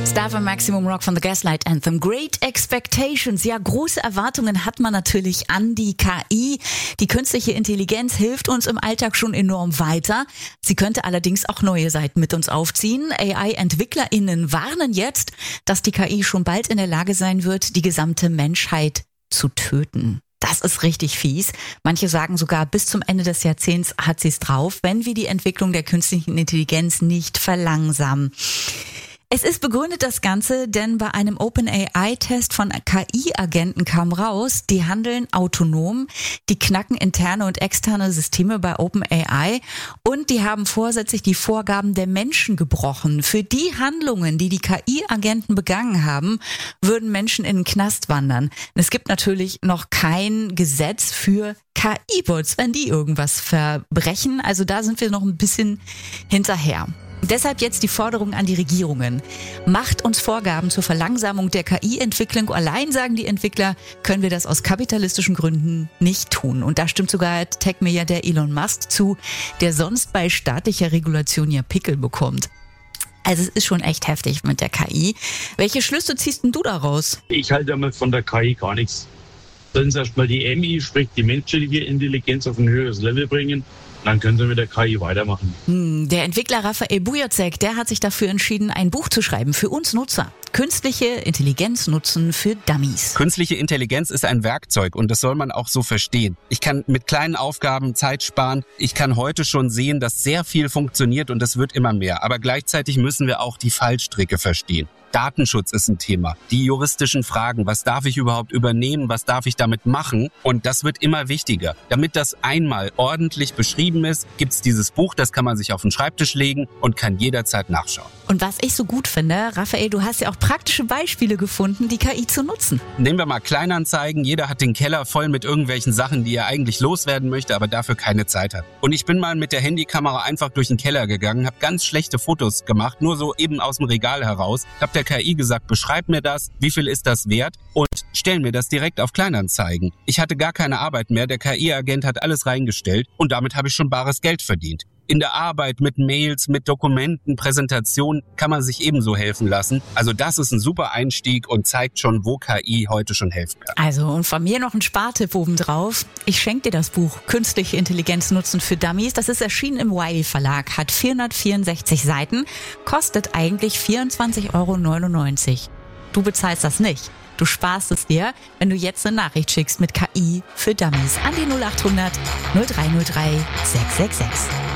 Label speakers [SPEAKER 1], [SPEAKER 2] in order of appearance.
[SPEAKER 1] Starve Maximum Rock von The Gaslight Anthem. Great Expectations. Ja, große Erwartungen hat man natürlich an die KI. Die künstliche Intelligenz hilft uns im Alltag schon enorm weiter. Sie könnte allerdings auch neue Seiten mit uns aufziehen. AI-EntwicklerInnen warnen jetzt, dass die KI schon bald in der Lage sein wird, die gesamte Menschheit zu töten. Das ist richtig fies. Manche sagen sogar, bis zum Ende des Jahrzehnts hat sie es drauf, wenn wir die Entwicklung der künstlichen Intelligenz nicht verlangsamen. Es ist begründet das Ganze, denn bei einem OpenAI-Test von KI-Agenten kam raus, die handeln autonom, die knacken interne und externe Systeme bei OpenAI und die haben vorsätzlich die Vorgaben der Menschen gebrochen. Für die Handlungen, die die KI-Agenten begangen haben, würden Menschen in den Knast wandern. Es gibt natürlich noch kein Gesetz für KI-Bots, wenn die irgendwas verbrechen. Also da sind wir noch ein bisschen hinterher. Deshalb jetzt die Forderung an die Regierungen. Macht uns Vorgaben zur Verlangsamung der KI-Entwicklung. Allein, sagen die Entwickler, können wir das aus kapitalistischen Gründen nicht tun. Und da stimmt sogar Tech-Milliardär Elon Musk zu, der sonst bei staatlicher Regulation ja Pickel bekommt. Also es ist schon echt heftig mit der KI. Welche Schlüsse ziehst denn du daraus? Ich halte damit von der KI gar nichts. Sollen sie erstmal die MI, sprich die menschliche Intelligenz, auf ein höheres Level bringen. Dann können Sie mit der KI weitermachen. Der Entwickler Raphael Bujacek, der hat sich dafür entschieden, ein Buch zu schreiben für uns Nutzer. Künstliche Intelligenz nutzen für Dummies.
[SPEAKER 2] Künstliche Intelligenz ist ein Werkzeug und das soll man auch so verstehen. Ich kann mit kleinen Aufgaben Zeit sparen. Ich kann heute schon sehen, dass sehr viel funktioniert und es wird immer mehr. Aber gleichzeitig müssen wir auch die Fallstricke verstehen. Datenschutz ist ein Thema. Die juristischen Fragen, was darf ich überhaupt übernehmen, was darf ich damit machen? Und das wird immer wichtiger. Damit das einmal ordentlich beschrieben ist, gibt's dieses Buch, das kann man sich auf den Schreibtisch legen und kann jederzeit nachschauen.
[SPEAKER 1] Und was ich so gut finde, Raphael, du hast ja auch praktische Beispiele gefunden, die KI zu nutzen.
[SPEAKER 2] Nehmen wir mal Kleinanzeigen. Jeder hat den Keller voll mit irgendwelchen Sachen, die er eigentlich loswerden möchte, aber dafür keine Zeit hat. Und ich bin mal mit der Handykamera einfach durch den Keller gegangen, habe ganz schlechte Fotos gemacht, nur so eben aus dem Regal heraus, habe der KI gesagt, beschreib mir das, wie viel ist das wert und stell mir das direkt auf Kleinanzeigen. Ich hatte gar keine Arbeit mehr, der KI-Agent hat alles reingestellt und damit habe ich schon bares Geld verdient. In der Arbeit mit Mails, mit Dokumenten, Präsentationen kann man sich ebenso helfen lassen. Also das ist ein super Einstieg und zeigt schon, wo KI heute schon helfen kann.
[SPEAKER 1] Also und von mir noch ein Spartipp obendrauf. Ich schenke dir das Buch Künstliche Intelligenz nutzen für Dummies. Das ist erschienen im Wiley Verlag, hat 464 Seiten, kostet eigentlich 24,99 €. Du bezahlst das nicht. Du sparst es dir, wenn du jetzt eine Nachricht schickst mit KI für Dummies an die 0800 0303 666.